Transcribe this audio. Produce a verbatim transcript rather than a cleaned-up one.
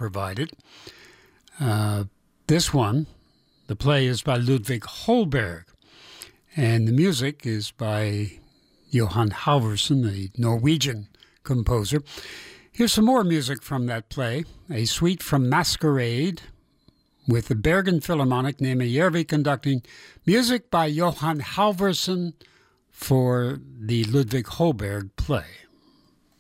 provided. Uh, this one, the play is by Ludwig Holberg, and the music is by Johan Halvorsen, a Norwegian composer. Here's some more music from that play, a suite from Masquerade, with the Bergen Philharmonic, Nema Järvi conducting, music by Johan Halvorsen for the Ludwig Holberg play.